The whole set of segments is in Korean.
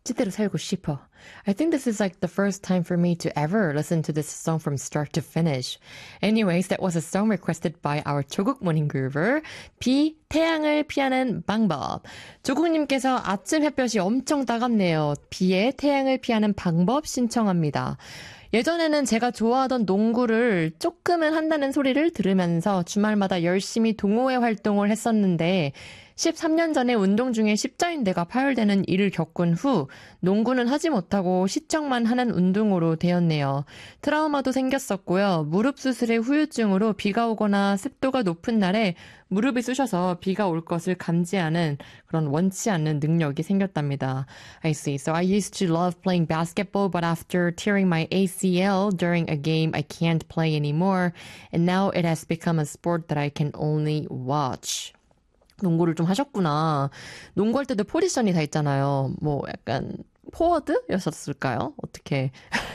멋지대로 살고 싶어. I think this is like the first time for me to ever listen to this song from start to finish. Anyways, that was a song requested by our 조국 morning groover. 비, 태양을 피하는 방법. 조국님께서 아침 햇볕이 엄청 따갑네요. 비에 태양을 피하는 방법 신청합니다. 예전에는 제가 좋아하던 농구를 조금은 한다는 소리를 들으면서 주말마다 열심히 동호회 활동을 했었는데 13년 전에 운동 중에 십자인대가 파열되는 일을 겪은 후 농구는 하지 못하고 시청만 하는 운동으로 되었네요. 트라우마도 생겼었고요. 무릎 수술의 후유증으로 비가 오거나 습도가 높은 날에 무릎이 쑤셔서 비가 올 것을 감지하는 그런 원치 않는 능력이 생겼답니다. I see. So I used to love playing basketball, but after tearing my ACL during a game, I can't play anymore. And now it has become a sport that I can only watch. 농구를 좀 하셨구나. 농구할 때도 포지션이 다 있잖아요. 뭐 약간 포워드였었을까요? 어떻게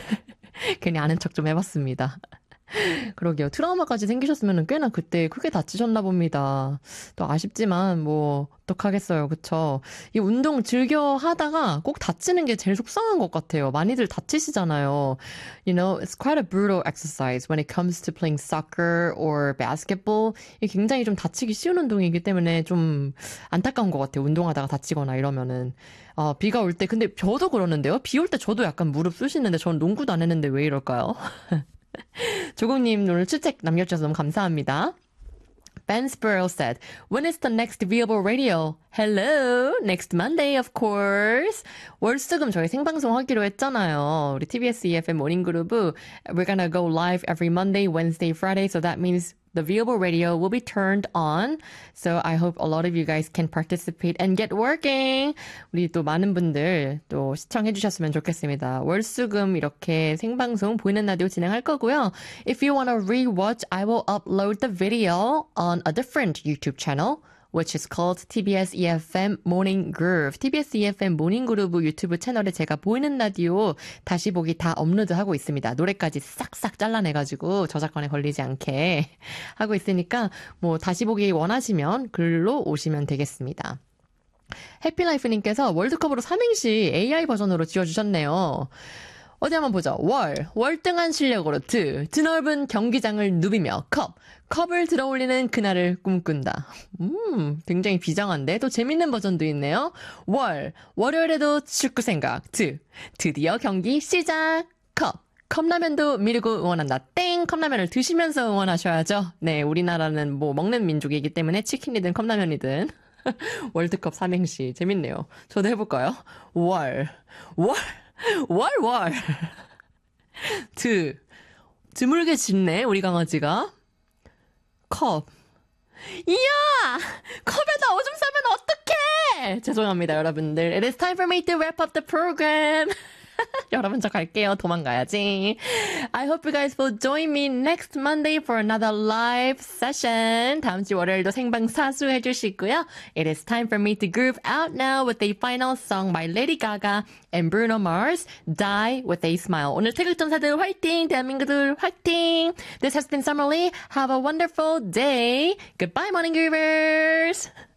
괜히 아는 척 좀 해봤습니다. 그러게요. 트라우마까지 생기셨으면 꽤나 그때 크게 다치셨나 봅니다. 또 아쉽지만 뭐 어떡하겠어요. 그쵸? 이 운동 즐겨 하다가 꼭 다치는 게 제일 속상한 것 같아요. 많이들 다치시잖아요. You know, it's quite a brutal exercise when it comes to playing soccer or basketball. 이게 굉장히 좀 다치기 쉬운 운동이기 때문에 좀 안타까운 것 같아요. 운동하다가 다치거나 이러면은. 비가 올 때, 근데 저도 그러는데요. 비 올 때 저도 약간 무릎 쑤시는데 저는 농구도 안 했는데 왜 이럴까요? 조국님 오늘 출첵 남겨주셔서 너무 감사합니다. Ben Sparrow said, when is the next Viable Radio? Hello, next Monday, of course. 월수금 저희 생방송 하기로 했잖아요. 우리 TBS EFM 모닝그룹 we're gonna go live every Monday, Wednesday, Friday. So that means the Viable Radio will be turned on. So I hope a lot of you guys can participate and get working. 우리 또 많은 분들 또 시청해 주셨으면 좋겠습니다. 월수금 이렇게 생방송 보이는 라디오 진행할 거고요. If you want to rewatch, I will upload the video on a different YouTube channel. which is called TBS EFM Morning Groove. TBS EFM Morning Groove 유튜브 채널에 제가 보이는 라디오 다시 보기 다 업로드하고 있습니다. 노래까지 싹싹 잘라내가지고 저작권에 걸리지 않게 하고 있으니까 뭐 다시 보기 원하시면 글로 오시면 되겠습니다. 해피라이프님께서 월드컵으로 삼행시 AI 버전으로 지어주셨네요. 어디 한번 보죠. 월등한 실력으로 드넓은 경기장을 누비며 컵을 들어올리는 그날을 꿈꾼다. 굉장히 비장한데 또 재밌는 버전도 있네요. 월요일에도 축구 생각, 드디어 경기 시작, 컵라면도 미루고 응원한다. 땡! 컵라면을 드시면서 응원하셔야죠. 네, 우리나라는 뭐 먹는 민족이기 때문에 치킨이든 컵라면이든 월드컵 삼행시 재밌네요. 저도 해볼까요? 드물게 짖네 우리 강아지가. 컵. 이야! 컵에다 오줌 싸면 어떡해! 죄송합니다 여러분들. It is time for me to wrap up the program. 여러분 저 갈게요. 도망가야지. I hope you guys will join me next Monday for another live session. 다음 주 월요일도 생방 사수해 주시고요. It is time for me to groove out now with a final song by Lady Gaga and Bruno Mars, Die with a Smile. 오늘 태극전사들 화이팅! 대한민국들 화이팅! This has been Summer Lee. Have a wonderful day. Goodbye, Morning Groovers!